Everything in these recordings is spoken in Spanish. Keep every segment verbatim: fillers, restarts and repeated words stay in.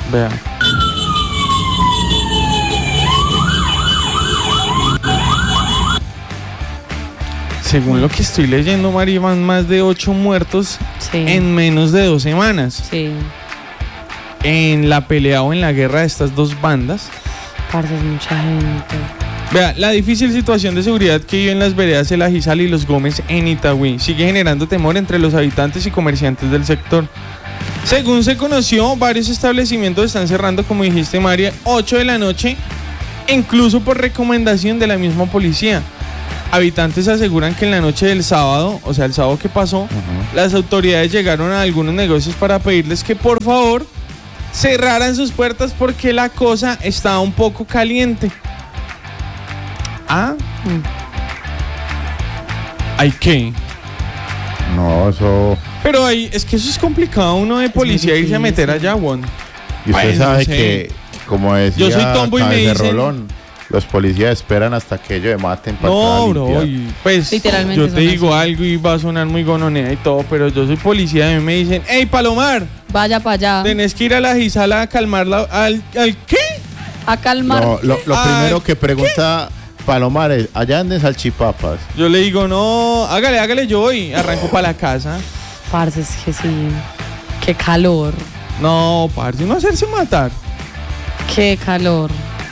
Vea. Según lo que estoy leyendo, Mari, van más de ocho muertos sí. en menos de dos semanas. Sí. En la pelea o en la guerra de estas dos bandas. Parce, es mucha gente. Vea, la difícil situación de seguridad que viven las veredas El Ajizal y Los Gómez en Itagüí sigue generando temor entre los habitantes y comerciantes del sector. Según se conoció, varios establecimientos están cerrando, como dijiste, María, ocho de la noche, incluso por recomendación de la misma policía. Habitantes aseguran que en la noche del sábado, o sea, el sábado que pasó, uh-huh. las autoridades llegaron a algunos negocios para pedirles que por favor cerraran sus puertas porque la cosa estaba un poco caliente. ¿Ah? Mm. ¿Hay qué? No, eso... Pero ahí, es que eso es complicado, uno de policía irse a meter allá, Juan. Y usted bueno, sabe no sé. que, como decía, yo soy tombo y me dicen... Rolón, los policías esperan hasta que ellos maten para no, bro, y pues literalmente yo te digo así. Algo y va a sonar muy gononea y todo, pero yo soy policía y a mí me dicen, hey, Palomar, vaya para allá. Tenés que ir a la Ajizala a calmarla. ¿Al, al qué? A calmar. No, lo, lo primero que pregunta ¿qué? Palomar es, allá anden salchipapas. Yo le digo, no, hágale, hágale, yo voy, arranco para la casa. Parce, es que sí, qué calor. No, parce, no hacerse matar. Qué calor.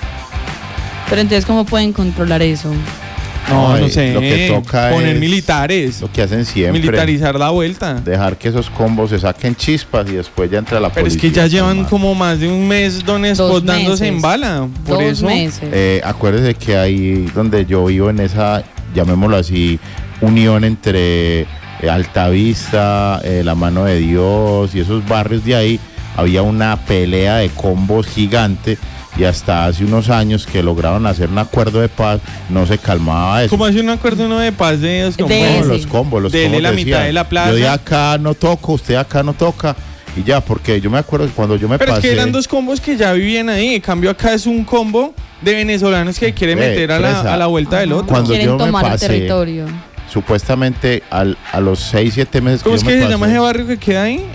Pero entonces, ¿cómo pueden controlar eso? No, Ay, no sé. Lo que toca poner es militares. Lo que hacen siempre. Militarizar la vuelta. Dejar que esos combos se saquen chispas y después ya entra la Pero policía. Pero es que ya llevan más. como más de un mes Don Spot dándose en bala. Por Dos eso. meses. Eh, acuérdese que ahí donde yo vivo, en esa, llamémoslo así, unión entre eh, Altavista, eh, La Mano de Dios y esos barrios de ahí, había una pelea de combos gigante. Y hasta hace unos años que lograron hacer un acuerdo de paz, no se calmaba eso. ¿Cómo hace un acuerdo uno de paz de los combos? De no, los combos, los Dele combos la decían, mitad de la plaza. Yo de acá no toco, usted de acá no toca. Y ya, porque yo me acuerdo que cuando yo me Pero pasé... Pero es que eran dos combos que ya vivían ahí. En cambio acá es un combo de venezolanos que quiere meter a la, a la vuelta del otro. Cuando Quieren yo tomar me pasé, el territorio. Supuestamente al, a los seis, siete meses que ¿Cómo yo es me que pasé, se llama ese barrio que queda ahí?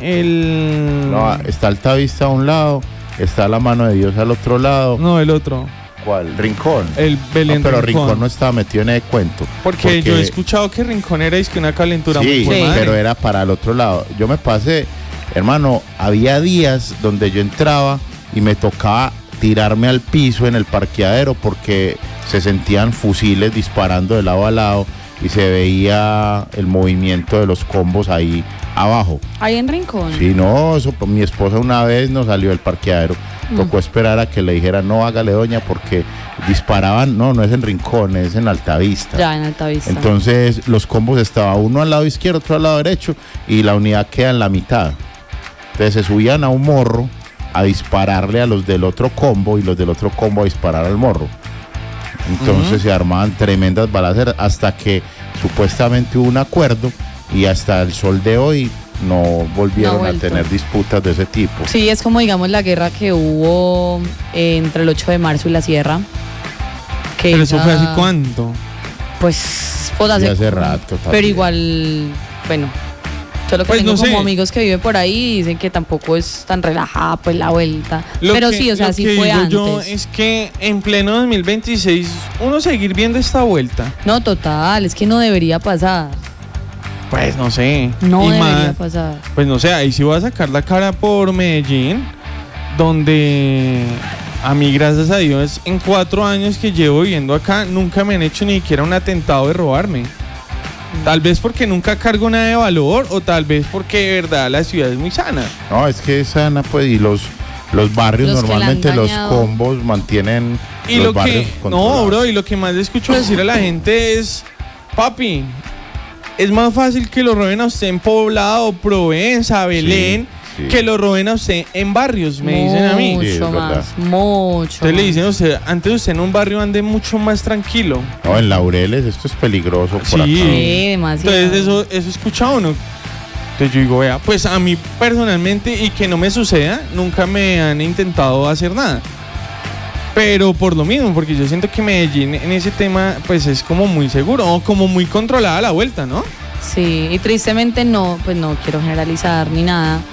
El... No, está Altavista a un lado, está La Mano de Dios al otro lado. No, el otro. ¿Cuál? Rincón. El Belén no, pero Rincón. Rincón no estaba metido en el cuento. Porque, porque yo he escuchado que Rincón era que una calentura sí, muy sí, madre. pero era para el otro lado. Yo me pasé, hermano, había días donde yo entraba y me tocaba tirarme al piso en el parqueadero porque se sentían fusiles disparando de lado a lado y se veía el movimiento de los combos ahí abajo. Ahí en Rincón. Sí, no, eso, mi esposa una vez nos salió del parqueadero. Tocó esperar a que le dijera, no, hágale, doña, porque disparaban, no, no es en Rincón, es en Altavista. Ya, en Altavista. Entonces, los combos estaban uno al lado izquierdo, otro al lado derecho, y la unidad queda en la mitad. Entonces, se subían a un morro a dispararle a los del otro combo, y los del otro combo a disparar al morro. Entonces, uh-huh. se armaban tremendas balaceras, hasta que supuestamente hubo un acuerdo, y hasta el sol de hoy no volvieron no a tener disputas de ese tipo. Sí, es como digamos la guerra que hubo eh, entre el ocho de marzo y la Sierra. Que ¿Pero esa, eso fue hace cuánto? Pues, pues hace, sí, hace rato también. Pero igual, bueno, solo que pues tengo no como sé. amigos que viven por ahí y dicen que tampoco es tan relajada pues la vuelta. Lo pero que, sí, o sea, lo sí que fue digo antes. Yo es que en pleno dos mil veintiséis uno seguir viendo esta vuelta. No, total, es que no debería pasar. Pues no sé. No y debería más, pasar. Pues no sé, ahí sí voy a sacar la cara por Medellín, donde a mí, gracias a Dios, en cuatro años que llevo viviendo acá, nunca me han hecho ni siquiera un atentado de robarme. Tal vez porque nunca cargo nada de valor o tal vez porque de verdad la ciudad es muy sana. No, es que es sana, pues, y los, los barrios Los normalmente los combos mantienen y los lo barrios que controlados. No, bro, y lo que más le escucho decir a la gente es, papi, es más fácil que lo roben a usted en Poblado, Provenza, Belén, sí, sí. que lo roben a usted en barrios, me mucho dicen a mí. Mucho sí, más, mucho Entonces más. le dicen a usted, antes usted en un barrio ande mucho más tranquilo. No, en Laureles esto es peligroso por Sí. acá. Sí, demasiado. Entonces eso, eso he escuchado, ¿no? Entonces yo digo, vea, pues a mí personalmente, y que no me suceda, nunca me han intentado hacer nada. Pero por lo mismo, porque yo siento que Medellín en ese tema pues es como muy seguro o como muy controlada la vuelta, ¿no? Sí, y tristemente no, pues no quiero generalizar ni nada,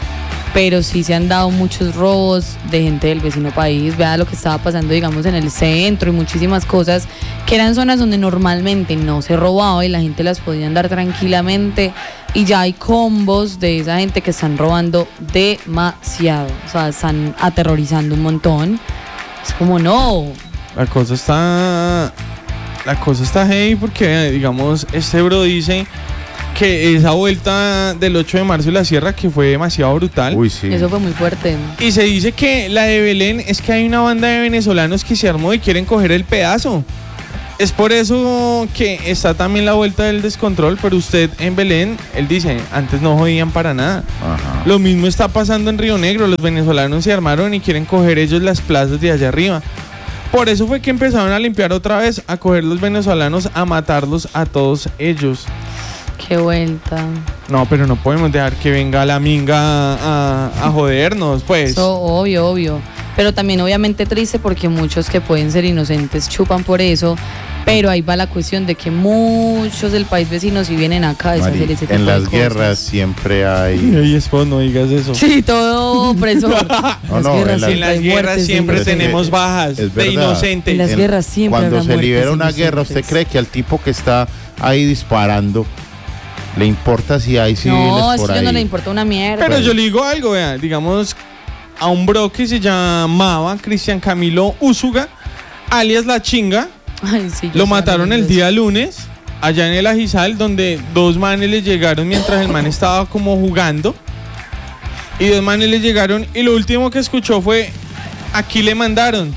pero sí se han dado muchos robos de gente del vecino país. Vea lo que estaba pasando, digamos, en el centro y muchísimas cosas que eran zonas donde normalmente no se robaba y la gente las podía andar tranquilamente, y ya hay combos de esa gente que están robando demasiado, o sea, están aterrorizando un montón. Es como no. La cosa está... La cosa está heavy porque, digamos, este bro dice que esa vuelta del ocho de marzo de la sierra que fue demasiado brutal. Uy, sí. Eso fue muy fuerte. Y se dice que la de Belén es que hay una banda de venezolanos que se armó y quieren coger el pedazo. Es por eso que está también la vuelta del descontrol, pero usted en Belén, él dice, antes no jodían para nada. Ajá. Lo mismo está pasando en Río Negro, los venezolanos se armaron y quieren coger ellos las plazas de allá arriba. Por eso fue que empezaron a limpiar otra vez, a coger los venezolanos, a matarlos a todos ellos. Qué vuelta. No, pero no podemos dejar que venga la minga a, a jodernos, pues. Eso, obvio, obvio. Pero también obviamente triste porque muchos que pueden ser inocentes chupan por eso. Pero ahí va la cuestión de que muchos del país vecino sí vienen acá a Mari, deshacer ese tipo en de las cosas. guerras siempre hay... Ay, esposo, no digas eso. Sí, todo opresor. No, no, en las- En las guerras siempre Es que tenemos bajas es de verdad. inocentes. En las En- guerras siempre Cuando habrá se muertes libera una guerra, ¿usted inocentes. cree que al tipo que está ahí disparando le importa si hay civiles No, es por que yo ahí? no le importa una mierda. Pero yo le digo algo, vea, digamos, a un bro que se llamaba Cristian Camilo Úsuga, alias La Chinga, Ay, sí, yo lo sé mataron el de eso. día lunes, allá en el Ajizal, donde dos manes le llegaron mientras el man estaba como jugando. Y dos manes le llegaron y lo último que escuchó fue, aquí le mandaron.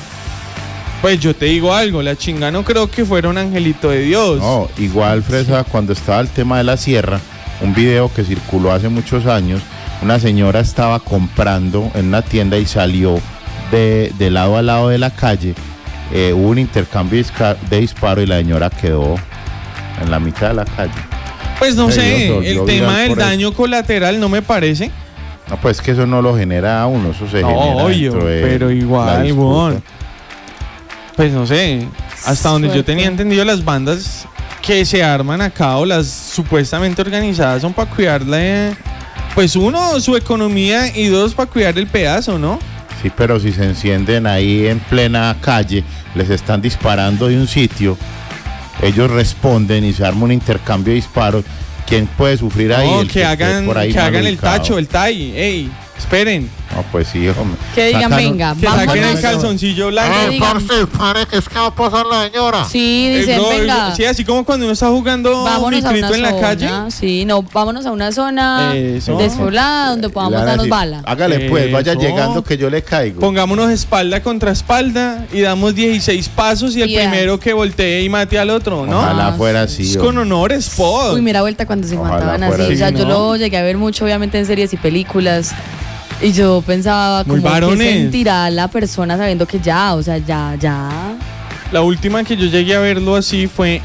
Pues yo te digo algo, La Chinga no creo que fuera un angelito de Dios. No, igual, Fresa, cuando estaba el tema de la sierra, un video que circuló hace muchos años, una señora estaba comprando en una tienda y salió de, de lado a lado de la calle. Eh, hubo un intercambio disca- de disparo y la señora quedó en la mitad de la calle. Pues no Se sé, volvió el viral tema del por eso. daño colateral no me parece. No, pues que eso no lo genera a uno, eso se No, genera obvio, dentro de pero la igual, disputa. weón. Pues no sé, hasta donde yo Suerte. tenía entendido, las bandas que se arman acá o las supuestamente organizadas son para cuidarle, pues uno, su economía y dos, para cuidar el pedazo, ¿no? Sí, pero si se encienden ahí en plena calle, les están disparando de un sitio, ellos responden y se arma un intercambio de disparos. ¿Quién puede sufrir ahí? No, El que esté hagan, por ahí que mal hagan el ubicado. tacho, el tai, ey, esperen, No, pues sí, hombre. Que digan, Sacaron- venga, que saquen el vámonos. calzoncillo blanco. Que digan, pare, que es que va a pasar la señora. sí, Eh, dicen, bro, venga. sí, así como cuando uno está jugando Vámonos a mitrito una en la zona, calle. sí, no, vámonos a una zona Eso. despoblada donde podamos Le van a darnos decir, bala. Hágale pues, vaya Eso. llegando que yo le caigo. Pongámonos espalda contra espalda y damos dieciséis pasos y el Yes. primero que voltee y mate al otro, ¿no? Ojalá Ah, fuera sí. así. Es con hombre. honores, pod. Uy, mira vuelta cuando se Ojalá mataban fuera así. O sea, así, yo ¿no? lo llegué a ver mucho, obviamente, en series y películas. Y yo pensaba, Muy como, ¿qué varones. sentirá la persona sabiendo que ya, o sea, ya, ya? La última que yo llegué a verlo así fue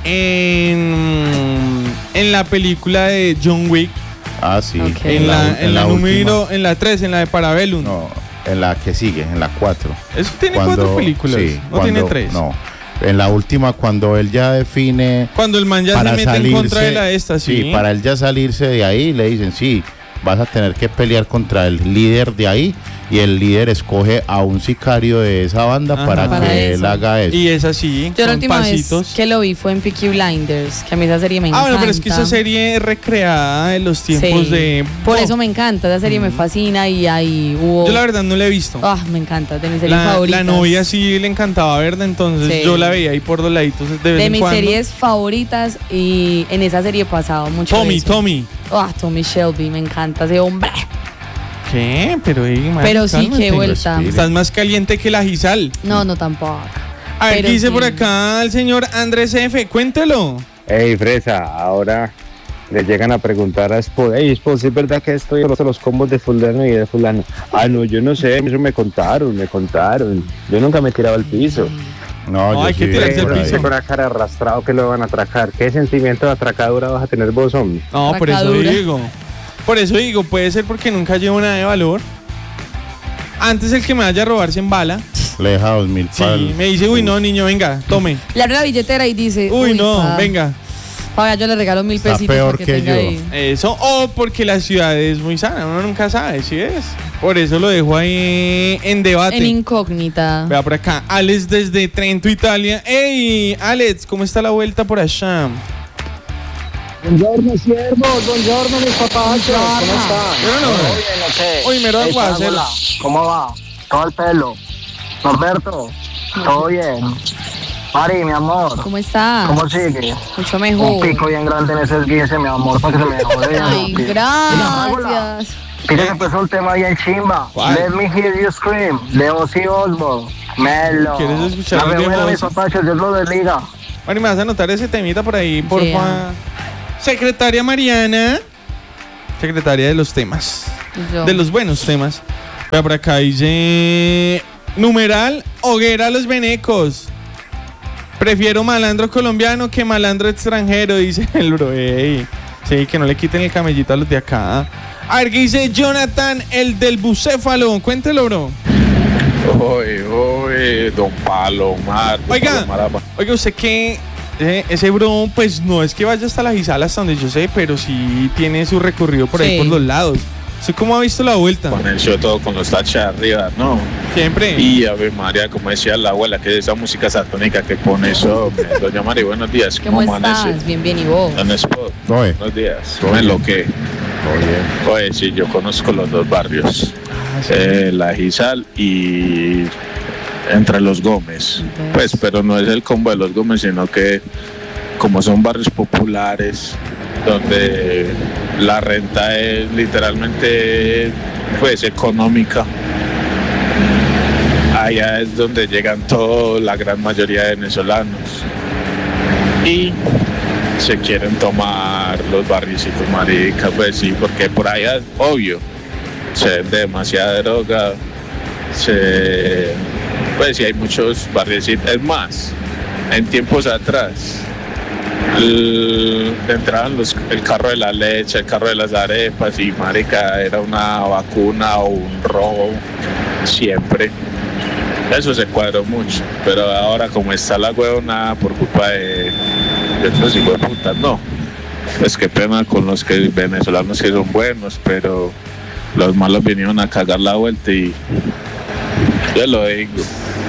en, en la película de John Wick, Ah, sí. Ok. en la, en la, última. número, en la tres, en la de Parabellum. No, en la que sigue, en la cuatro. Eso tiene Cuando- cuatro películas, sí, no tiene cuando- tres. No, en la última cuando él ya define Cuando el man ya para se mete salirse, en contra de la esta, sí. para él ya salirse de ahí le dicen, sí, vas a tener que pelear contra el líder de ahí y el líder escoge a un sicario de esa banda Ajá. para, Para que eso. él haga eso. Y es así, Yo la son última pasitos. vez que lo vi fue en Peaky Blinders, que a mí esa serie me Ah, encanta. bueno, pero es que esa serie es recreada de los tiempos Sí. de... Por Oh, eso me encanta, esa serie me fascina y ahí hubo... Yo la verdad no la he visto. Ah, me encanta, de mis series La, favoritas. la novia sí le encantaba verla, entonces Sí. yo la veía ahí por los laditos de vez De en mis cuando. series favoritas y en esa serie pasaba mucho Tommy, eso. Tommy. Ah, Tommy Shelby, me encanta ese hombre. ¿Qué? Pero, ey, man, Pero sí, cálmate. qué vuelta. Respire. Estás más caliente que la Gisal. No, no tampoco. A ver, Pero ¿qué dice sí. por acá el señor Andrés F? Cuéntelo. Ey, Fresa, ahora le llegan a preguntar a Spo, ey, Spo, ¿sí es verdad que estoy los, los combos de fulano y de fulano? Ah, no, yo no sé, eso me contaron, me contaron. Yo nunca me he tirado al piso. No, No, yo hay sí que vi tirarse por al ahí. piso. Con la cara arrastrado que lo van a atracar. ¿Qué sentimiento de atracadura vas a tener vos, hombre? No, por eso Racadura. digo. Por eso digo, puede ser porque nunca llevo nada de valor. Antes el que me vaya a robar se embala. Le deja dos mil Sí, pal- me dice, uy, no, niño, venga, tome. Le abre la billetera y dice... Uy, no, pa, venga. Oiga, yo le regalo mil Está pesitos peor para que, que tenga yo. ahí. Eso, o porque la ciudad es muy sana, uno nunca sabe, ¿sí es? Por eso lo dejo ahí en debate. En incógnita. Vea por acá, Alex desde Trento, Italia. ¡Ey, Alex! ¿Cómo está la vuelta por allá? Buongiorno siervos, buongiorno mis papachos, ¿cómo están? Yo no, ¿Todo bien o qué? Hoy mero Ey, aguacero. Pagola, ¿cómo va? Todo el pelo. Norberto, ¿todo bien? Mari, mi amor, ¿Cómo está? ¿cómo sigue? Mucho Un mejor. pico bien grande en ese esguince, mi amor, para que se me jode. Ay, gracias. Fíjate pues un tema bien chimba. ¿Cuál? Let me hear you scream. De Ozzy Osbourne. Melo. ¿Quieres escuchar La el de buena, mis Ozzy? papachos, Dios lo bendiga. Bueno, y me vas a anotar ese temita por ahí, porfa. Yeah. Secretaria Mariana. Secretaria de los temas. Yo. De los buenos temas. Vea por acá, dice... Numeral, hoguera a los venecos. Prefiero malandro colombiano que malandro extranjero, dice el bro. Ey. Sí, que no le quiten el camellito a los de acá. A ver, ¿qué dice Jonathan, el del bucéfalo? Cuéntelo, bro. Oye, oye, don Palomar. don Oiga, Palomar, oiga, usted que eh, ese bro, pues no es que vaya hasta la Gisala, hasta donde yo sé, pero sí tiene su recorrido por ahí Sí. por los lados. ¿Usted cómo ha visto la vuelta? Con el show todo con los taches arriba, ¿no? Siempre. Y Ave María, como decía la abuela, que es esa música satónica que pone eso. hombre. Doña Mari, buenos días. ¿Cómo amanece? estás? Bien, bien, ¿y vos? En Spot. Oye, Buenos días. Todo Me bien. lo que. todo bien. Oye, sí, yo conozco los dos barrios. Ah, sí. Eh, la Gisal y entre los Gómez. Ok. Pues, pero no es el combo de los Gómez, sino que como son barrios populares, donde la renta es literalmente pues económica, allá es donde llegan toda la gran mayoría de venezolanos y se quieren tomar los barricitos, marica, pues sí, porque por allá, obvio, se vende demasiada droga, se, pues sí hay muchos barricitos, es más, en tiempos atrás, el, entraban los, el carro de la leche, el carro de las arepas y marica, era una vacuna o un robo, siempre. Eso se cuadró mucho, pero ahora como está la huevona por culpa de, de estos hijos de putas, no. Pues qué pena con los que venezolanos que son buenos, pero los malos vinieron a cagar la vuelta y yo lo digo.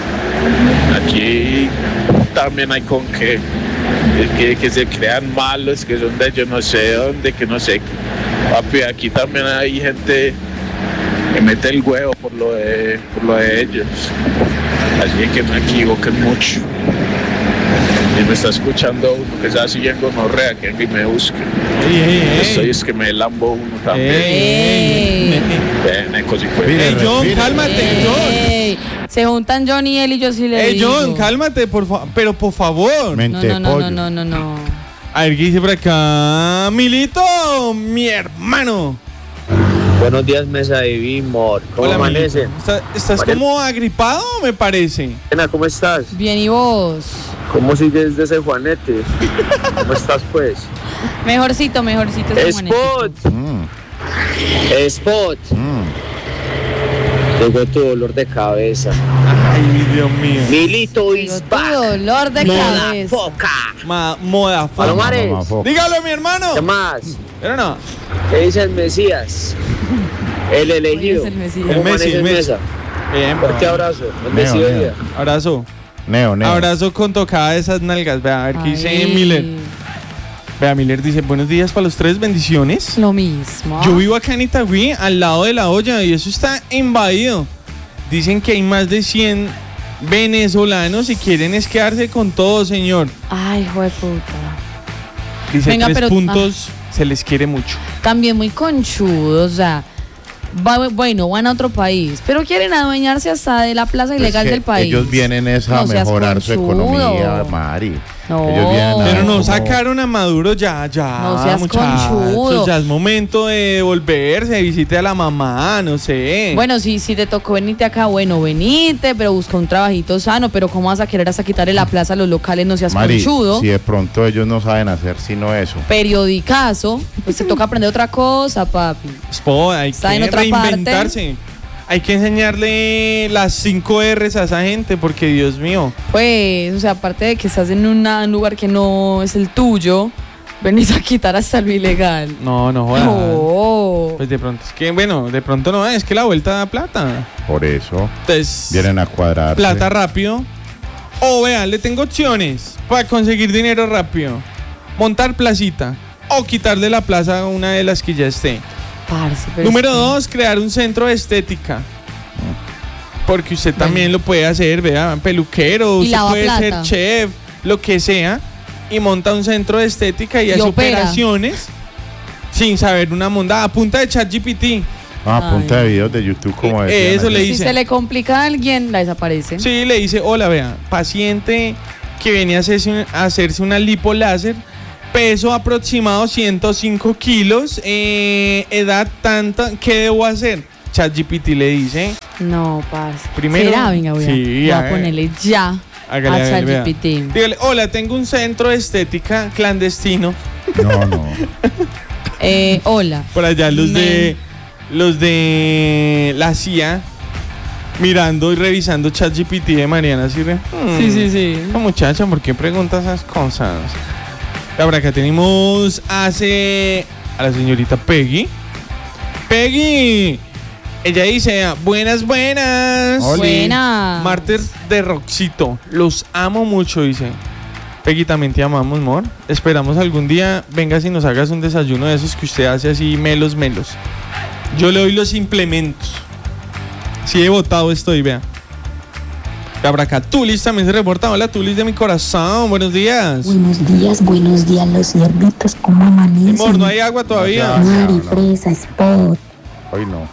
Aquí también hay con qué, que, que se crean malos, que son de yo no sé dónde, que no sé. Papi, aquí también hay gente que mete el huevo por lo de, por lo de ellos. Así que no equivoquen mucho. Y me está escuchando uno que está siguiendo gonorrea, que venga y me busque. Ey, ey, ey. Estoy es que me lambo uno también. Ey. Ven, Eco, si fue. Mire, Ey, John, respire. cálmate, John. Ey, se juntan John y él y yo sí le Ey, digo. John, cálmate, por favor. Pero por favor. Mente No, no, no, pollo. no, no, no, no. A ver, ¿qué dice por acá? Milito, mi hermano. Buenos días, mesa de Vimor. ¿Cómo Hola, amanece? Milito. ¿Estás, estás María- como agripado, me parece? Nena, ¿cómo estás? Bien, ¿y vos? ¿Cómo sigues de ese Juanete? ¿Cómo estás, pues? Mejorcito, mejorcito. ese Juanetito. Spot, Mm, Spot. mm. Llegó tu dolor de cabeza. Ay, Dios mío. Milito Tengo is tu back. dolor de Moda cabeza. foca. Ma, moda foca. Palomares. Mamá, foca. Dígalo, mi hermano. ¿Qué más? Pero no. ¿Qué dice el Mesías? El elegido. Hoy es el Mesías. ¿Cómo El Messi, amaneces, el Messi. mesa? Bien, Fuerte bro. abrazo. Bendecido Neo, Neo. día. Abrazo. Neo, neo. Abrazo con tocada de esas nalgas. Vea, a ver qué dice Ay, Miller. Vea, Miller dice, buenos días para los tres, bendiciones. Lo mismo. Yo vivo acá en Itagüí, al lado de la olla, y eso está invadido. Dicen que hay más de cien venezolanos y quieren es quedarse con todo, señor. Ay, hijo de puta. Dice Venga, tres pero- puntos, se les quiere mucho. También muy conchudos, o sea. va- bueno, van a otro país, pero quieren adueñarse hasta de la plaza Es ilegal que del país. Ellos vienen es a No seas mejorar su conchudo. economía, Mari. No. Ellos vienen a Pero ver no cómo- sacaron a Maduro ya, ya. No seas muchachos, conchudo. ya es momento de volverse, visite a la mamá, no sé. Bueno, si, si te tocó venirte acá, bueno, venite, pero busca un trabajito sano, pero ¿cómo vas a querer hasta quitarle la plaza a los locales? No seas Mari, conchudo. si de pronto ellos no saben hacer sino eso. Periodicazo, pues te toca aprender otra cosa, papi. Spo, hay Está en que otra reinventarse. Hay que enseñarle las cinco R's a esa gente, porque Dios mío. Pues, o sea, aparte de que estás en una- un lugar que no es el tuyo, Venís a quitar hasta lo ilegal. No, no jodas. No. Pues de pronto, es que bueno, de pronto no, es que la vuelta da plata. Por eso Entonces, vienen a cuadrar. plata rápido. O vean, le tengo opciones para conseguir dinero rápido. Montar placita o quitarle la plaza a una de las que ya esté. Parce, pero Número es que- dos, crear un centro de estética. Porque usted también lo puede hacer, vea, peluquero, Y usted lava puede ser plata. chef, lo que sea, y monta un centro de estética y, Y hace opera. operaciones sin saber una monda a punta de ChatGPT. Ah, a punta Ay. de videos de YouTube como Eh, decían eso ayer. le Si dice. se le complica a alguien, la desaparece. Sí, le dice, hola, vea, paciente que venía a hacerse, un- a hacerse una lipo láser, peso aproximado ciento cinco kilos, eh, edad tanta, ¿qué debo hacer? ChatGPT le dice, No, parce. Primero- ¿Será? Venga, voy a, Sí, voy a hágale. ponerle ya hágale, a hágale, vea. ChatGPT. Dígale, hola, tengo un centro de estética clandestino. No, no. Eh, hola. Por allá los de los de la C I A mirando y revisando ChatGPT de Mariana Sirve. Sí, sí, sí. Muchacha, ¿por qué preguntas esas cosas? Ahora acá tenemos hace a la señorita Peggy. Peggy. Ella dice, buenas, buenas. Oli. Buena. Martes de Roxito. Los amo mucho, dice. Peggy, también te amamos, amor. Esperamos algún día vengas y nos hagas un desayuno de esos que usted hace así, melos, melos. Yo le doy los implementos. Sí, he votado estoy, vea. Acá Tulis también se reporta. Hola, Tulis de mi corazón. Buenos días. Buenos días, buenos días, los ciervitos, ¿cómo amanecen? Amor, no hay agua todavía. Mari, fresa, spot. Hoy no.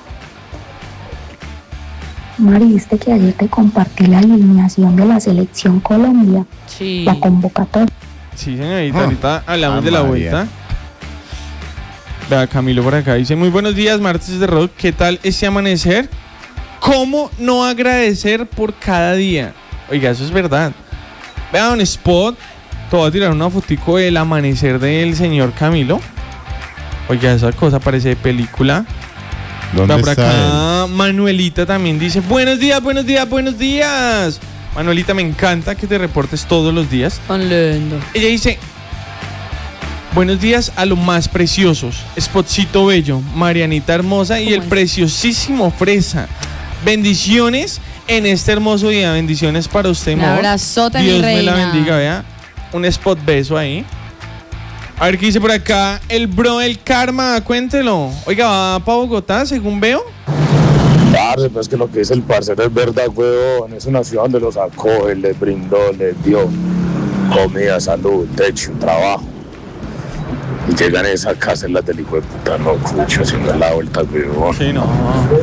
Mari, viste que ayer te compartí la alineación de la selección Colombia, Sí. la convocatoria. Sí, señorita, Ah. ahorita hablamos Ah, de la María. vuelta. Vea, Camilo por acá dice, muy buenos días, martes de rock, ¿qué tal ese amanecer? ¿Cómo no agradecer por cada día? Oiga, eso es verdad. Vea un spot, te voy a tirar una fotico del amanecer del señor Camilo. Oiga, esa cosa parece de película. ¿Dónde Vea por está él? acá, Manuelita también dice, buenos días, buenos días, buenos días. Manuelita, me encanta que te reportes todos los días. Tan lindo. Ella dice, buenos días a los más preciosos, Spotcito Bello, Marianita Hermosa y ¿Cómo el es? preciosísimo Fresa. Bendiciones en este hermoso día, bendiciones para usted, Un amor. abrazote, mi Dios me la reina. bendiga, vea. Un spot beso ahí. A ver qué dice por acá el bro del karma, cuéntelo. Oiga, va para Bogotá, según veo. Parce, pues que lo que dice el parcero es verdad, weón. Es una ciudad donde los acoge, les brindó, les dio comida, salud, techo, trabajo. Y llegan a esa casa en la del hijo de puta, no, cucho, haciendo la vuelta, weón. Sí, no.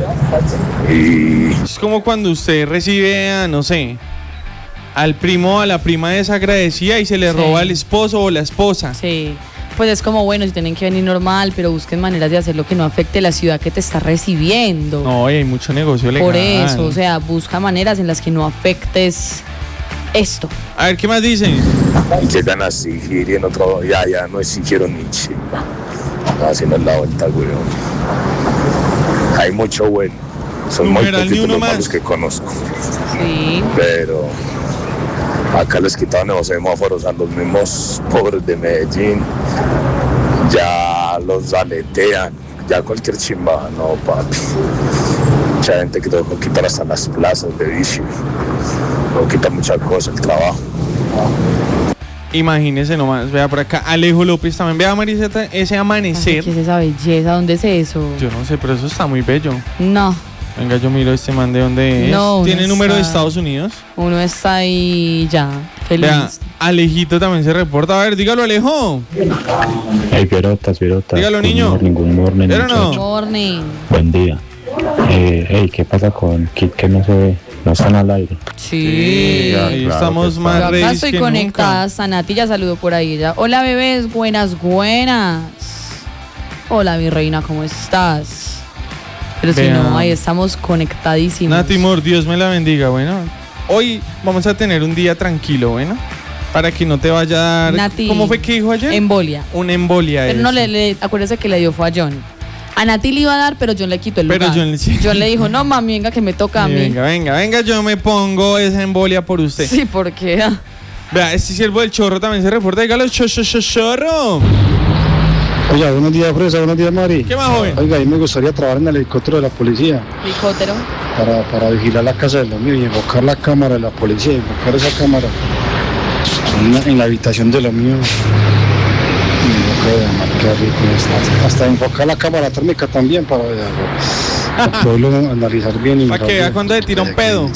Y Es como cuando usted recibe a, no sé, al primo o a la prima desagradecida y se le Sí. roba al esposo o la esposa. Sí. Pues es como, bueno, si tienen que venir normal, pero busquen maneras de hacerlo que no afecte la ciudad que te está recibiendo. No, y hay mucho negocio legal. Por eso, o sea, busca maneras en las que no afectes esto. A ver, ¿qué más dicen? y llegan así, y en otro, ya, ya, no exigieron ni chimba. Haciendo la vuelta, weón. Hay mucho bueno. Son muy Numeral, ni poquitos uno los más. malos que conozco. Sí. Pero acá les quitaron los semáforos a los mismos pobres de Medellín. Ya los aletean. Ya cualquier chimba, no, papi. Mucha gente que tengo que quitar hasta las plazas de vicio. Tengo que quitar muchas cosas, el trabajo. Imagínese nomás, vea por acá, Alejo López también. Vea, Mariseta, ese Ay, amanecer. ¿qué es esa belleza? ¿Dónde es eso? Yo no sé, pero eso está muy bello. No, Venga, yo miro este man de dónde es. No, ¿Tiene no número de está. Estados Unidos? uno está ahí ya, feliz. Vea, Alejito también se reporta. A ver, dígalo, Alejo. Hey, Pierotas, Pierotas. Dígalo, Good niño. morning, good morning, ¿Pero no? muchacho. Morning. Buen día. Eh, hey, ¿qué pasa con Kit que no se ve? No están al aire. Sí. ya, Ahí claro estamos que más Yo acá ready estoy que conectada. nunca. Sanati ya saludo por ahí. Ya. Hola, bebés. Buenas, buenas. Hola, mi reina, ¿cómo estás? Pero si Vea. no, ahí estamos conectadísimos. Nati Mor, Dios me la bendiga, bueno. Hoy vamos a tener un día tranquilo, bueno. Para que no te vaya a dar... Nati, ¿Cómo fue que dijo ayer? Embolia. Una embolia. Pero no eso. le, le acuérdese que le dio fue a John. A Nati le iba a dar, pero John le quitó el Pero lugar. John le- sí. John le dijo, no mami, venga que me toca a Sí, mí. venga, venga, venga, yo me pongo esa embolia por usted. Sí, porque ah, Vea, este siervo del chorro también se reporta. Dígalo, cho, cho, cho, chorro. Oiga, buenos días, Fresa, buenos días, Mari. ¿Qué más, joven? Oiga, a mí me gustaría trabajar en el helicóptero de la policía Helicóptero. para, para vigilar la casa de lo mío y enfocar la cámara de la policía, enfocar esa cámara en la, en la habitación de lo mío. Y enfocar, qué rico, hasta, hasta enfocar la cámara térmica también para, para poderlo analizar bien. Y para que vea cuando se tira un pedo.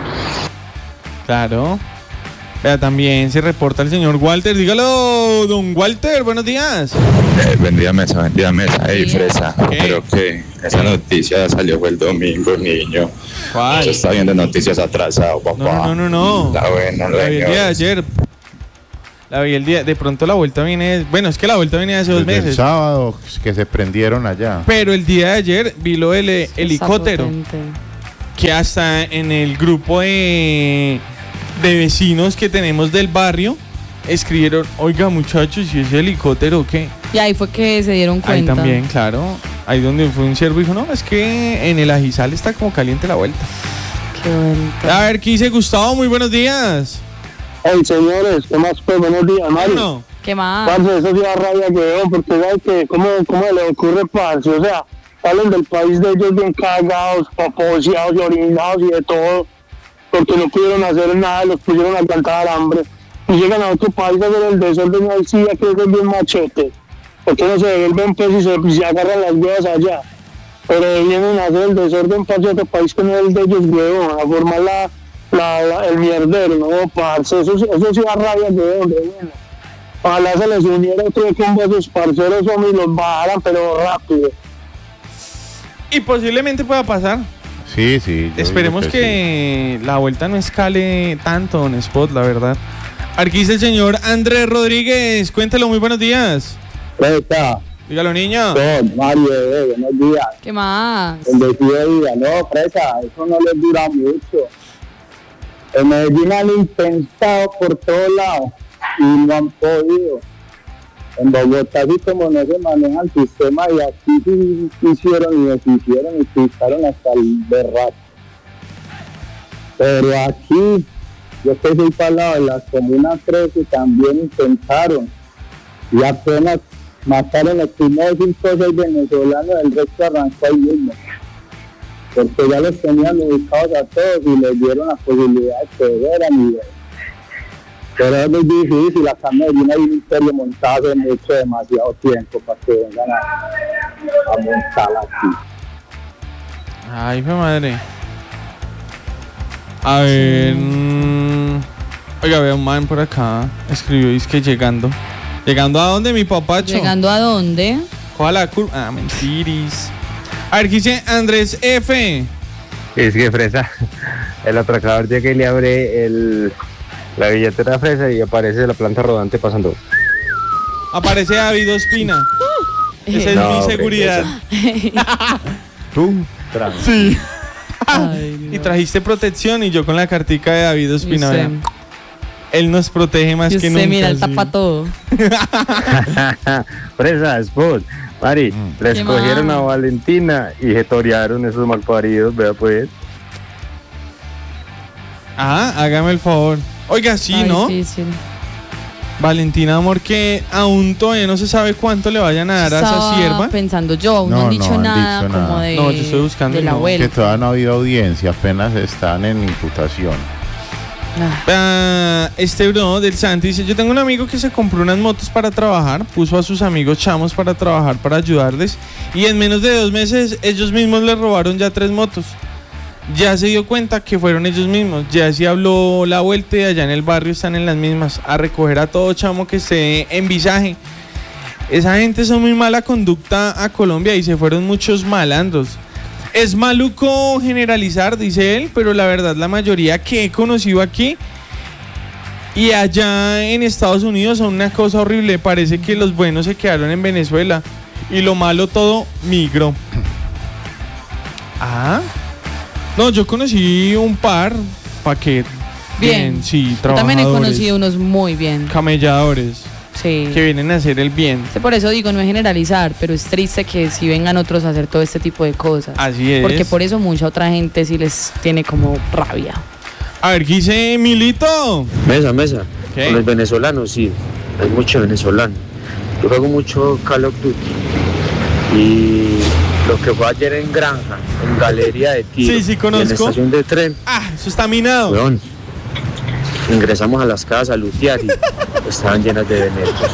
Claro. Vea, también se reporta el señor Walter. Dígalo, don Walter, buenos días. Eh, vendía mesa, vendía mesa. Ey, Sí. Fresa, ¿Qué? creo que esa noticia salió fue el domingo, niño. ¿Cuál? Se está viendo noticias atrasado, papá. No, no, no, no. La buena, La vi el día de señor. ayer. La vi el día. De pronto la vuelta viene. Bueno, es que la vuelta viene hace dos Desde el meses. sábado que se prendieron allá. Pero el día de ayer vi lo del eh, helicóptero. Que hasta en el grupo de, de vecinos que tenemos del barrio escribieron, oiga muchachos, ¿y ese helicóptero o qué? Y ahí fue que se dieron Ahí cuenta. también, claro. Ahí donde fue un ciervo y dijo, no, es que en el Ajizal está como caliente la vuelta. Qué vuelta. A ver, ¿qué dice Gustavo? Muy buenos días. Hey, señores, ¿qué más? Pues, buenos días, Mari. No. ¿Qué más? Parce, eso sí da rabia que veo, porque sabes que, ¿cómo, cómo le ocurre, parce? O sea, salen del país de ellos bien cagados, paposeados y orinados y de todo, porque no pudieron hacer nada, los pusieron a aguantar hambre. Y llegan a otro país a hacer el desorden, ahí sí, aquí es bien machete. Porque no se devuelven pues y se, se agarran las huevas allá. Pero vienen a hacer el desorden para otro país que no es el de ellos, huevón, a formar la, la, la, el mierdero, no, parce, eso, eso sí da rabia que veo, hombre, bueno. Ojalá se les uniera otro combo a sus parceros, hombre, y los bajaran, pero rápido. Y posiblemente pueda pasar. Sí, sí. yo Esperemos digo que, la vuelta no escale tanto, Don Spot, la verdad. Aquí dice el señor Andrés Rodríguez. Cuéntelo, muy buenos días. Presta. Dígalo, niño. Don Mario, eh, buenos días. ¿Qué más? El decido día, no, presa, eso no les dura mucho. En Medellín han intentado por todos lados y no han podido. En Bogotá, así como no se maneja el sistema, y aquí sí hicieron y deshicieron y pisaron hasta el berraco. Pero aquí, yo que soy para el lado de la Comuna trece, también intentaron y apenas mataron los primeros cinco o seis venezolanos, el resto arrancó ahí mismo. Porque ya los tenían ubicados a todos y les dieron la posibilidad de que veran y ver. Pero es muy difícil, acá en Medellín hay un imperio montado hace mucho, demasiado tiempo para que vengan a, a montarla aquí. Ay, fue madre. A ver. mmm, Oiga, veo un man por acá. Escribió, es que llegando. ¿Llegando a dónde, mi papacho? ¿Llegando a dónde? Coja la curva. Ah, mentiris. A ver, ¿qué dice Andrés F? Es que Fresa, el atracador llega y le abre el, la billetera a Fresa y aparece la planta rodante pasando. Aparece David Ospina. Esa es No, mi hombre, seguridad. ¿Tú? Sí. Y trajiste protección y yo con la cartica de David Ospina. usted. vea. Él nos protege más Y que usted nunca. mira, él sí. tapa todo. Fresa, Spot, Mari, les ¿Qué cogieron más? a Valentina y se torearon esos malparidos, vea pues. Ah, hágame el favor. Oiga, sí, Está ¿no? difícil. Valentina, amor, que aún todavía no se sabe cuánto le vayan a dar a esa Estaba sierva. pensando yo, aún no, No, han no dicho han nada dicho como nada. de, No, yo estoy buscando de y la no. abuela. Que todavía no ha habido audiencia, apenas están en imputación. Ah, Ah, este bro del Santi dice, yo tengo un amigo que se compró unas motos para trabajar, puso a sus amigos chamos para trabajar, para ayudarles, y en menos de dos meses ellos mismos le robaron ya tres motos. Ya se dio cuenta que fueron ellos mismos, ya se habló la vuelta y allá en el barrio están en las mismas, a recoger a todo chamo que esté en visaje. Esa gente son muy mala conducta a Colombia y se fueron muchos malandros. Es maluco generalizar, dice él, pero la verdad la mayoría que he conocido aquí y allá en Estados Unidos son una cosa horrible. Parece que los buenos se quedaron en Venezuela y lo malo todo migró. Ah, no, yo conocí un par, pa' que Bien. bien, sí, yo también he trabajadores, conocido unos muy bien. camelladores Sí. que vienen a hacer el bien. Sí, por eso digo, no es generalizar, pero es triste que si vengan otros a hacer todo este tipo de cosas. Así es. Porque por eso mucha otra gente sí les tiene como rabia. A ver, ¿qué dice Milito? Mesa, mesa. ¿Qué? Con los venezolanos, sí. Hay mucho venezolano. Yo juego mucho Call of Duty. Y lo que fue ayer en Granja, en Galería de Tiro, sí, sí, conozco. Y en la estación de tren. Ah, eso está minado. Weón, ingresamos a las casas a lootear y estaban llenas de venecos.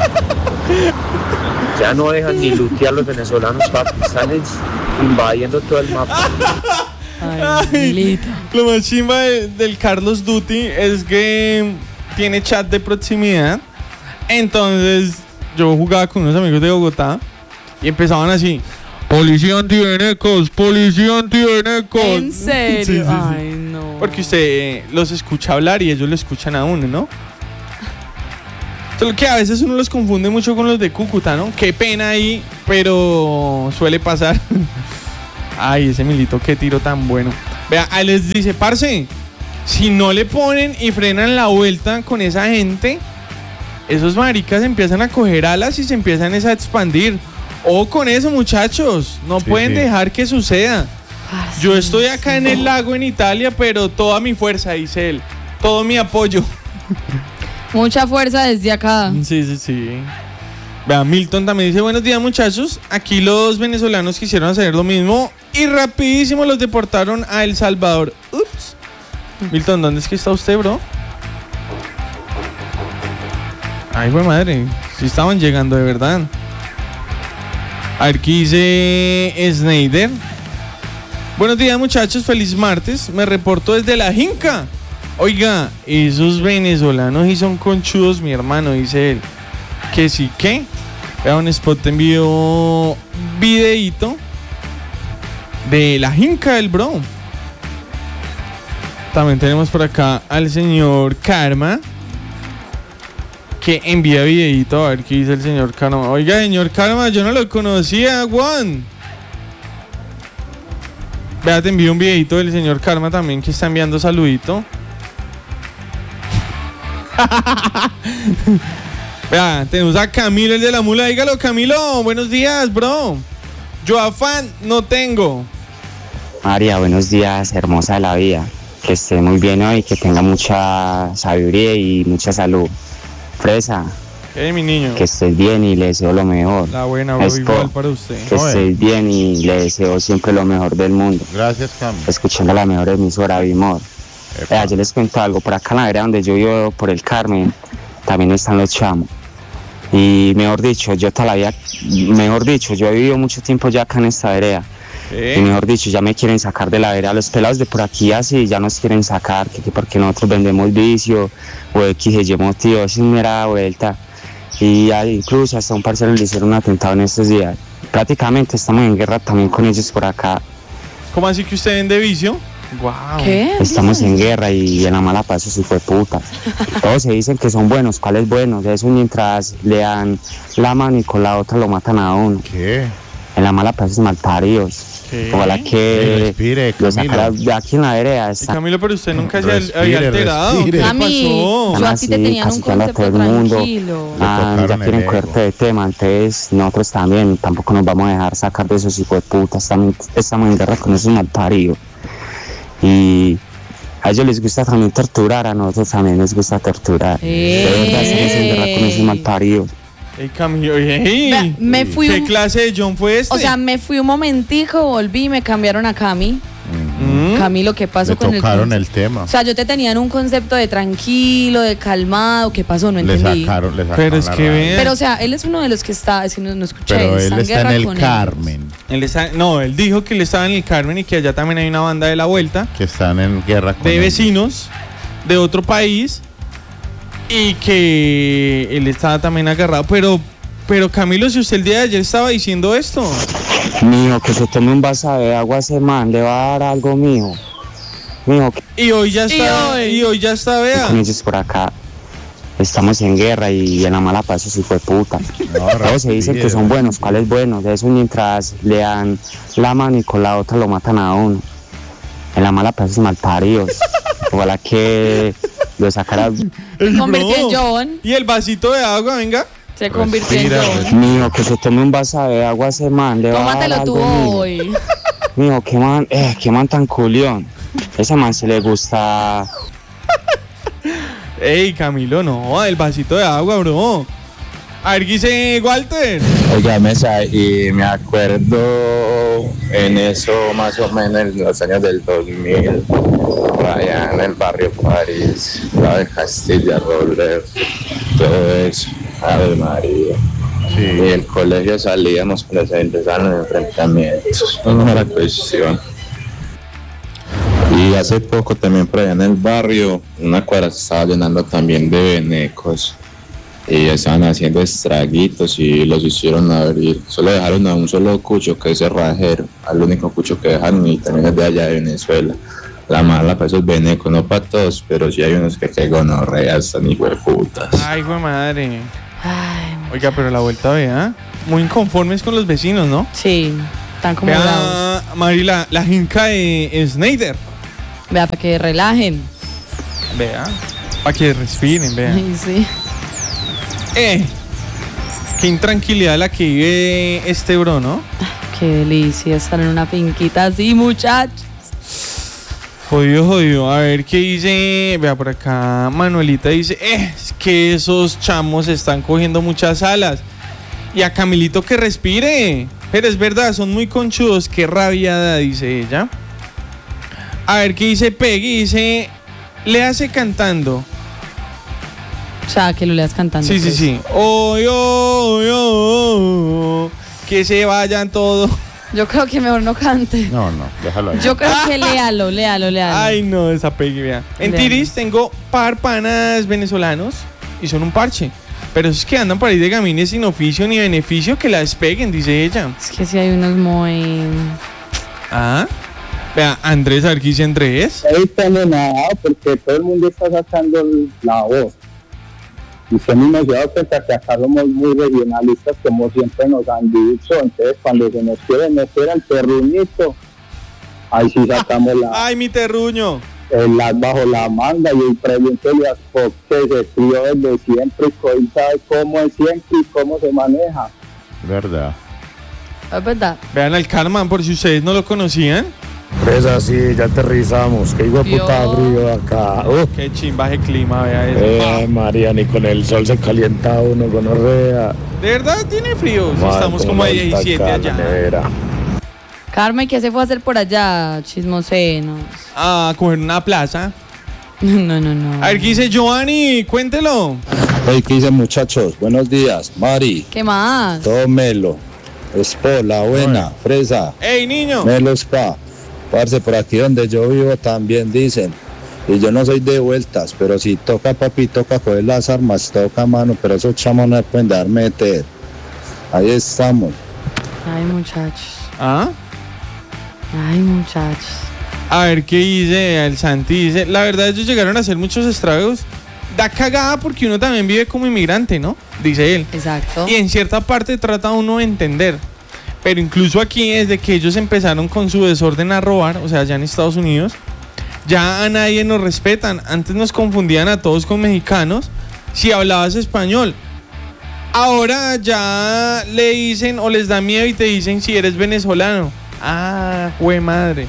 Ya no dejan ni lootear los venezolanos, papi. Están invadiendo todo el mapa. Ay, lo más chimba de, del Carlos Duty es que tiene chat de proximidad. Entonces yo jugaba con unos amigos de Bogotá y empezaban así: policía antivenecos, policía antivenecos. ¿En serio? Sí, sí, sí. Ay, no. Porque usted eh, los escucha hablar y ellos lo escuchan a uno, ¿no? Solo que a veces uno los confunde mucho con los de Cúcuta, ¿no? Qué pena ahí, pero suele pasar. Ay, ese Milito, qué tiro tan bueno. Vea, ahí les dice, parce, si no le ponen y frenan la vuelta con esa gente, esos maricas empiezan a coger alas y se empiezan a expandir. O con eso, muchachos, no Sí, pueden sí. dejar que suceda. Ay, Yo sí, estoy acá sí. en el lago en Italia, pero toda mi fuerza, dice él. Todo mi apoyo. Mucha fuerza desde acá. Sí, sí, sí. Vea, Milton también dice, buenos días, muchachos. Aquí los venezolanos quisieron hacer lo mismo y rapidísimo los deportaron a El Salvador. Ups. Milton, ¿dónde es que está usted, bro? Ay, güey, madre. Si estaban llegando de verdad. A ver, ¿qué dice Snyder? Buenos días, muchachos. Feliz martes. Me reporto desde La Jinca. Oiga, esos venezolanos y son conchudos, mi hermano, dice él. Que sí, ¿qué? Vea, un spot te envió videíto de La Jinca del bro. También tenemos por acá al señor Karma, que envía videíto. A ver qué dice el señor Karma. Oiga, señor Karma, yo no lo conocía, Juan. Vea, te envío un videíto del señor Karma también, que está enviando saludito. Vea, tenemos a Camilo, el de la mula. Dígalo, Camilo, buenos días, bro. Yo afán no tengo. María, buenos días, hermosa de la vida. Que esté muy bien hoy, que tenga mucha sabiduría y mucha salud. Fresa, ¿Qué, mi niño? que estés bien y le deseo lo mejor. La buena, bro, Expo, igual para usted. que estés bien y le deseo siempre lo mejor del mundo. Gracias, Cam. Escuchando la mejor emisora, Bimor. Vea, yo les cuento algo, por acá en la vereda donde yo vivo, por el Carmen, también están los chamos. Y mejor dicho, yo toda la vida, mejor dicho, yo he vivido mucho tiempo ya acá en esta vereda. ¿Qué? Y mejor dicho, ya me quieren sacar de la vereda. Los pelados de por aquí así ya nos quieren sacar, que, que porque nosotros vendemos vicio o X, Y motivo, eso es mera vuelta. Y hay, incluso hasta un parcero le hicieron un atentado en estos días. Prácticamente estamos en guerra también con ellos por acá. ¿Cómo así que usted vende vicio? Wow. ¿Qué? Estamos en guerra y en la mala paz eso fue puta. Todos se dicen que son buenos, ¿cuáles buenos? Eso mientras le dan la mano y con la otra lo matan a uno. ¿Qué? En la mala paz es malparidos. ¿Qué? Ojalá que Respire, lo Camilo. sacara de aquí en la vereda. Y Está Camilo, pero usted nunca se Respire, había alterado. respire. ¿Qué Cami, pasó? yo a ti te así, tenía en un castigando a concepto todo el mundo. tranquilo. Ah, Le ya tocaron quieren el cogerte ego. de tema, entonces nosotros también tampoco nos vamos a dejar sacar de esos hijos de puta. Estamos, estamos en guerra con esos malparidos. Y a ellos les gusta también torturar, a nosotros también les gusta torturar. De verdad, estamos en guerra con esos malparidos. Ey, Camilo, ey. Vea, me fui ¿Qué un- clase de John fue este? O sea, me fui un momentico, volví y me cambiaron a Cami. ¿Mm? Camilo, ¿qué pasó Le con el tocaron concepto? el tema. O sea, yo te tenía en un concepto de tranquilo, de calmado. ¿Qué pasó? No Le entendí. sacaron, le sacaron Pero es la que radio. vean. Pero, o sea, él es uno de los que está, es que no, no escuché. Pero él en está guerra en el con ellos. Carmen, Él está- no, él dijo que él estaba en el Carmen y que allá también hay una banda de la vuelta que están en guerra con de ellos. vecinos de otro país y que él estaba también agarrado. Pero, pero Camilo, si usted el día de ayer estaba diciendo esto. Mijo, que se tome un vaso de agua a ese man, le va a dar algo, mijo. Mijo, que Y hoy ya está, y hoy, ya está, vea. con ellos por acá. Estamos en guerra y en la mala paz eso sí fue puta. Todos se dicen que son buenos, ¿cuáles buenos? Eso mientras le dan la mano y con la otra lo matan a uno. En la mala paz es malparidos. Ojalá que lo sacara. Se convirtió en John. Y el vasito de agua, venga. Se convirtió en Respira, John. Mijo, que se tome un vaso de agua a ese man, le va a dar Tómatelo tú algo, mijo. hoy. Mijo, qué man, eh, qué man tan culión. Ese man se le gusta. Ey, Camilo, no, el vasito de agua, bro. A ver, ¿qué dice Walter? Oiga, Mesa, y me acuerdo en eso más o menos en los años del dos mil, por allá en el barrio París, la de Castilla, Roller, todo eso, Ave María. Sí. Y el colegio salíamos presentes a los enfrentamientos, no era cuestión. Y hace poco también por allá en el barrio, una cuadra se estaba llenando también de venecos. Y estaban haciendo estraguitos y los hicieron abrir. Solo dejaron a un solo cucho, que es cerrajero, al único cucho que dejaron, y también es de allá de Venezuela. La mala para esos venecos, no para todos, pero sí hay unos que que gonorreas, están hijueputas. Ay, hijo de madre. Oiga, pero la vuelta, vea, muy inconformes con los vecinos, ¿no? Sí, están como vea, bravos. Mari, la, la jinca de Snyder. Vea, para que relajen. Vea, para que respiren, vea. Ay, sí. Eh, qué intranquilidad la que vive este bro, ¿no? Qué delicia estar en una finquita así, muchachos. Jodido, jodido. A ver, ¿qué dice? Vea por acá, Manuelita dice, eh, es que esos chamos están cogiendo muchas alas. Y a Camilito que respire. Pero es verdad, son muy conchudos. Qué rabiada, dice ella. A ver, ¿qué dice Peggy? Dice, le hace cantando. O sea, que lo leas cantando. Sí, pues. sí, sí. Oh, oh, oh, oh, que se vayan todos. Yo creo que mejor no cante. No, no, déjalo ahí. Yo creo que léalo, léalo, léalo. Ay, no, esa Peggy, vea. En Tiris tengo par panas venezolanos y son un parche. Pero esos que andan por ahí de gamines sin oficio ni beneficio, que la despeguen, dice ella. Es que sí hay unos muy... Ah, vea, Andrés, a ver qué dice Andrés. Ahí está nada, porque todo el mundo está sacando la voz. Y usted mismo se ha dado cuenta que acá somos muy regionalistas, como siempre nos han dicho. Entonces, cuando se nos quiere meter al terruñito, ahí sí sacamos la... ¡Ay, mi terruño! El as bajo la manga, y el presidente de Aspo, que se crió desde siempre, y sabe cómo es siempre y cómo se maneja. Verdad. Es verdad. Vean al Carman, por si ustedes no lo conocían. Presa, sí, ya aterrizamos. Qué hijo de puta frío acá. Uh. Qué chimbaje clima, vea eso. Eh, María, ni con el sol se calienta uno, gonorrea. ¿De verdad tiene frío? Si estamos como a diecisiete allá. Carmen, ¿qué se fue a hacer por allá, chismosenos? A coger una plaza. No, no, no. A ver, ¿qué dice Giovanni? Cuéntelo. Hey, ¿qué dicen, muchachos? Buenos días, Mari. ¿Qué más? Todo melo. Espo, la buena, fresa. ¡Ey, niño! Melo spa. Parce, por aquí donde yo vivo también dicen, y yo no soy de vueltas, pero si toca, papi, toca coger las armas, toca mano, pero esos chamos no se pueden dar meter. Ahí estamos. Ay, muchachos. ¿Ah? Ay, muchachos. A ver, ¿qué dice el Santi? Dice, la verdad ellos llegaron a hacer muchos estragos. Da cagada porque uno también vive como inmigrante, ¿no? Dice él. Exacto. Y en cierta parte trata uno de entender. Pero incluso aquí, desde que ellos empezaron con su desorden a robar, o sea, allá en Estados Unidos, ya a nadie nos respetan. Antes nos confundían a todos con mexicanos si hablabas español. Ahora ya le dicen o les da miedo y te dicen si eres venezolano. Ah, jue madre.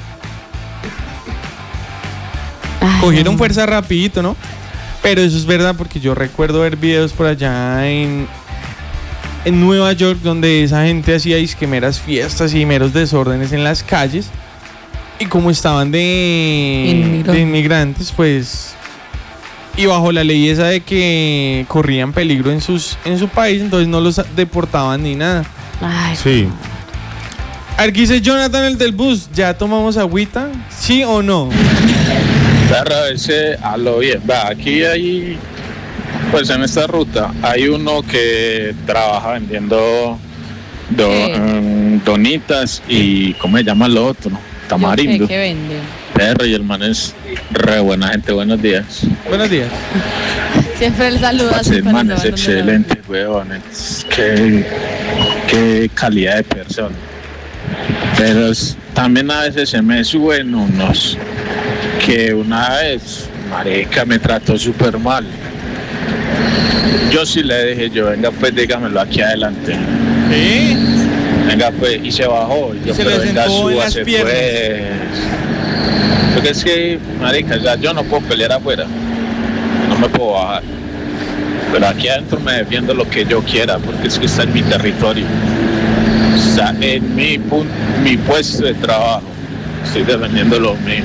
Ay, cogieron no. fuerza rapidito, ¿no? Pero eso es verdad porque yo recuerdo ver videos por allá en... en Nueva York, donde esa gente hacía isquemeras fiestas y meros desórdenes en las calles, y como estaban de, Inmigrante. de inmigrantes, pues, y bajo la ley esa de que corrían peligro en sus en su país, entonces no los deportaban ni nada. Ay, sí. Aquí dice Jonathan, el del bus, ¿ya tomamos agüita? ¿Sí o no? Claro, ese a lo bien, va, aquí hay... Pues en esta ruta hay uno que trabaja vendiendo do, um, donitas y ¿cómo se llama lo otro? Tamarindo. ¿Qué, qué vende? Perro, y el man es re buena gente. Buenos días. Buenos días. Siempre el saludo. Pues el man es excelente, weón. Qué, qué calidad de persona. Pero es, también a veces se me suben unos que una vez, marica, me trató súper mal. Yo sí le dije, yo, venga pues dígamelo aquí adelante. ¿Sí? Venga pues, y se bajó. Y yo, se pero le venga, sentó en las súbase piernas. Pues. Porque es que, marica, ya yo no puedo pelear afuera. No me puedo bajar. Pero aquí adentro me defiendo lo que yo quiera, porque es que está en mi territorio. Está en mi, pun- mi puesto de trabajo. Estoy defendiendo lo mío.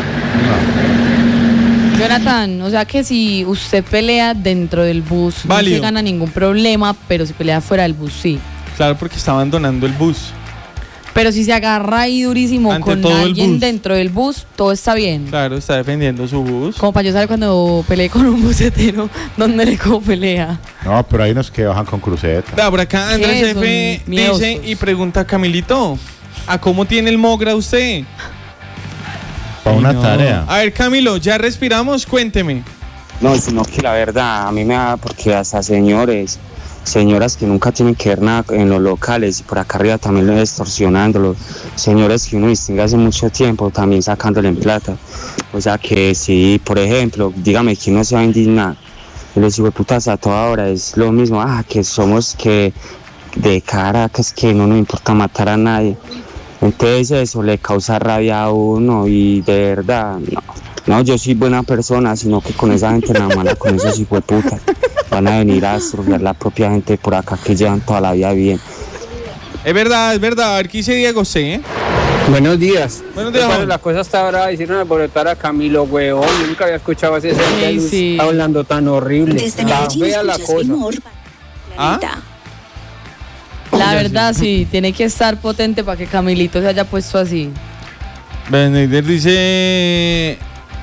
Jonathan, o sea que si usted pelea dentro del bus, Válido. no se gana ningún problema, pero si pelea fuera del bus, sí. Claro, porque está abandonando el bus. Pero si se agarra ahí durísimo Ante con todo el alguien bus. dentro del bus, todo está bien. Claro, está defendiendo su bus. Como para yo saber cuando peleé con un bucetero, dónde le como pelea. No, pero hay unos que bajan con cruceta. Vea, por acá Andrés ¿Qué? F. Son miedosos. dice y pregunta, Camilito, ¿a cómo tiene el Mogra usted? Para una tarea. A ver, Camilo, ya respiramos, cuénteme. No, sino que la verdad, a mí me da, porque hasta señores, señoras que nunca tienen que ver nada en los locales, y por acá arriba también lo extorsionándolo, señores que uno distingue hace mucho tiempo también sacándole en plata. O sea que si, por ejemplo, dígame que uno se va a indignar, y les digo, putas, a toda hora es lo mismo, ah, que somos que de Caracas, que no nos importa matar a nadie. Entonces eso le causa rabia a uno y de verdad, no, no, yo soy buena persona, sino que con esa gente nada mala, con esos hijueputas, van a venir a destruir la propia gente por acá que llevan toda la vida bien. Es verdad, es verdad. A ver, ¿qué dice Diego C? Buenos días. Buenos días, Pero Juan. la cosa está brava, hicieron alborotar a Camilo, huevón. Yo nunca había escuchado a ese Sí, luz sí. hablando tan horrible. Desde Está Medellín fea la escuchas cosa. Humor. ¿Ah? La verdad, sí, tiene que estar potente para que Camilito se haya puesto así. Beneder dice,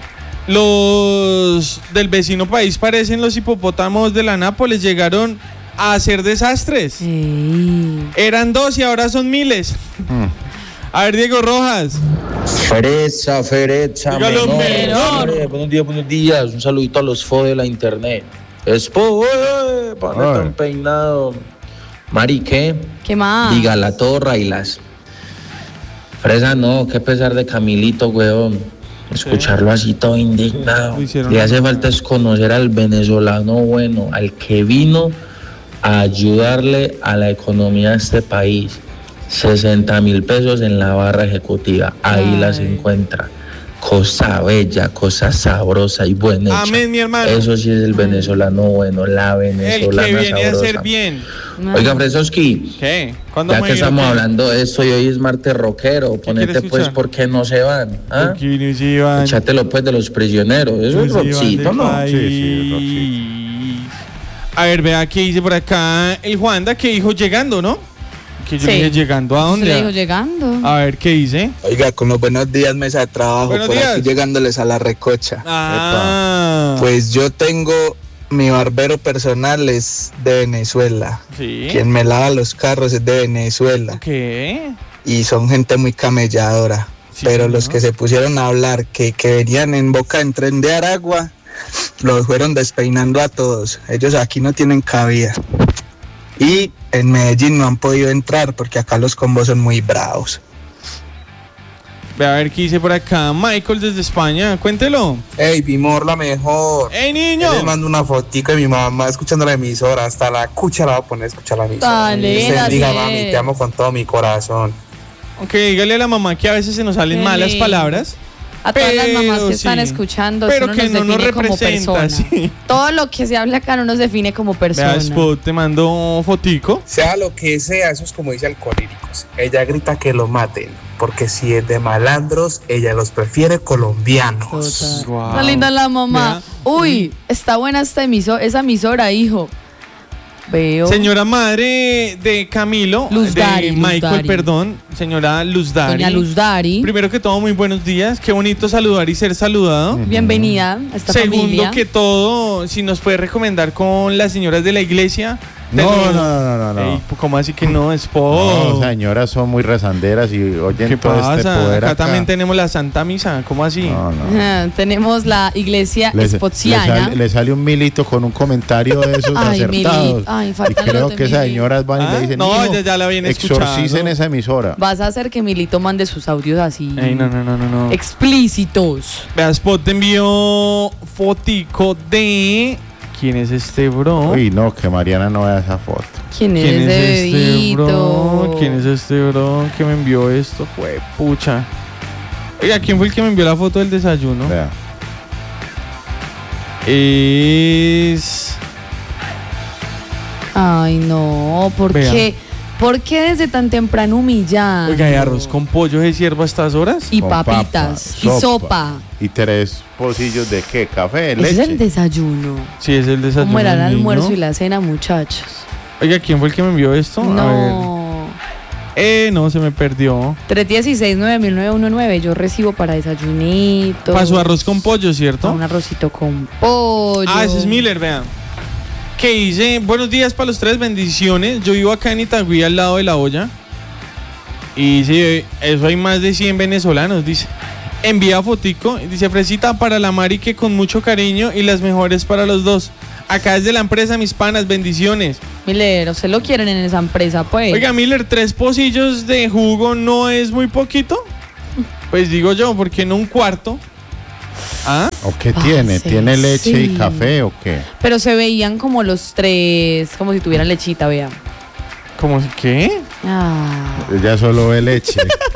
los del vecino país parecen los hipopótamos de la Nápoles, llegaron a hacer desastres. Sí. Eran dos y ahora son miles. A ver, Diego Rojas. Fereza, Fereza, Dígalo, menor. menor. Hombre, buenos días, buenos días. Un saludito a los fo de la internet. Expo, eh, para Ay. tan peinado. Mari, ¿qué? ¿Qué más? Diga la torra y las. Fresa, no, qué pesar de Camilito, weón. Escucharlo así todo indignado. Lo hicieron Le hace falta es conocer al venezolano bueno, al que vino a ayudarle a la economía de este país. sesenta mil pesos en la barra ejecutiva. Ahí Ay. las encuentra. Cosa bella, cosa sabrosa y buena. Amén, mi hermano. Eso sí es el venezolano bueno, la El venezolana que viene a sabrosa. hacer bien. Oiga, Fresoski, ¿Qué? ¿Cuándo ya me que vino estamos qué? hablando de esto y hoy es martes rockero, ponete quieres pues escuchar? por qué no se van. ¿ah? Porque no se iban. Échatelo pues de los prisioneros. Eso es No se iban rockcito, del ¿no? país. Sí, sí, Roxy. A ver, vea qué dice por acá el Juanda que dijo llegando, ¿no? Que yo Sí. le dije llegando a Se le dijo dónde. llegando. A ver qué dice. Oiga, con los buenos días, mesa de trabajo, Buenos por días. aquí llegándoles a la recocha. Ah, Pues yo tengo, mi barbero personal es de Venezuela. sí. Quien me lava los carros es de Venezuela. ¿Qué? Y son gente muy camelladora. Sí, Pero señor. los que se pusieron a hablar, que, que venían en boca en tren de Aragua, los fueron despeinando a todos. Ellos aquí no tienen cabida. Y en Medellín no han podido entrar porque acá los combos son muy bravos. Ve a ver qué dice por acá Michael desde España. Cuéntelo. Ey, Bimor, la mejor. ¡Ey, niño! Les mando una fotico de mi mamá escuchando la emisora. Hasta la cucha la voy a poner a escuchar la emisora. Dale, Dios te así bendiga, es. mami, te amo con todo mi corazón. Ok, dígale a la mamá que a veces se nos salen Qué malas lindo. palabras. A todas las mamás Pero que están sí. escuchando, Pero eso no que nos no nos define como representa, persona. sí. Todo lo que se habla acá no nos define como persona. Vea, Spot, te mando fotico. Sea lo que sea, eso es como dice Alcohólicos. Ella grita que lo maten, porque si es de malandros, ella los prefiere colombianos. Wow. Está linda la mamá. Uy, está buena esta emisora, esa emisora, hijo. Veo. Señora madre de Camilo, Luz de Dari, Luz Michael, Dari. perdón, señora Luz Dari. Doña Luz Dari. Primero que todo, muy buenos días. Qué bonito saludar y ser saludado. Bienvenida a esta Segundo familia. que todo, si nos puede recomendar con las señoras de la iglesia. No, Tengo- no, no, no, no. Ey, ¿cómo así que no? Spot. No, señoras son muy rezanderas y oyen ¿Qué todo pasa? este poder acá, acá. también tenemos la Santa Misa. ¿Cómo así? No, no. Ajá, tenemos la iglesia Le, le espotsiana. sale, le sale un milito con un comentario de esos Ay, acertados. Mili. Ay, y faltan creo los de que esas Mili. señoras van y Ah, le dicen, no, "Hijo, ya- ya la viene exorcicen escuchando". esa emisora. Vas a hacer que Milito mande sus audios así. Ey, no, no, no, no, no. Explícitos. Vea, Spot te envió fotico de... ¿Quién es este bro? Uy, no, que Mariana no vea esa foto. ¿Quién, ¿Quién es ese este bebito? bro? ¿Quién es este bro que me envió esto? Fue pucha. Oiga, ¿quién fue el que me envió la foto del desayuno? Vea. Es... Ay, no, ¿por Vea. qué? ¿Por qué desde tan temprano humillar? Oiga, ¿y arroz con pollo de ciervo a estas horas? Y Con papitas, papa, y sopa. Y tres pocillos de qué, café, Ese leche. es el desayuno. Sí, es el desayuno. ¿Cómo era el del almuerzo niño. y la cena, muchachos? Oiga, ¿quién fue el que me envió esto? A ver. No. Eh, no, se me perdió. tres uno seis, nueve mil novecientos diecinueve. Yo recibo para desayunito. Pasó arroz con pollo, ¿cierto? Un arrocito con pollo. Ah, ese es Miller, vean. Que dice, buenos días para los tres, bendiciones. Yo vivo acá en Itagüí, al lado de la olla. Y dice, eso hay más de cien venezolanos, dice. Envía fotico, dice, fresita para la Mari que con mucho cariño y las mejores para los dos. Acá es de la empresa, mis panas, bendiciones. Miller, ¿usted lo quieren en esa empresa, pues? Oiga, Miller, tres pocillos de jugo no es muy poquito. Pues digo yo, ¿por qué no un cuarto? ¿Ah? ¿O qué tiene? sí, ¿Tiene leche sí. y café o qué? Pero se veían como los tres, como si tuvieran lechita, vean. ¿Cómo qué? Ah. Ella solo ve leche.